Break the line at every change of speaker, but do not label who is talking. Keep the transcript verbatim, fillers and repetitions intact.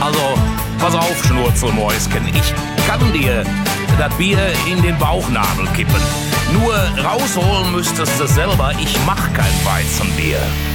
Also, pass auf, Schnurzelmäuschen. Ich kann dir das Bier in den Bauchnabel kippen. Nur rausholen müsstest du selber. Ich mach kein Weizenbier.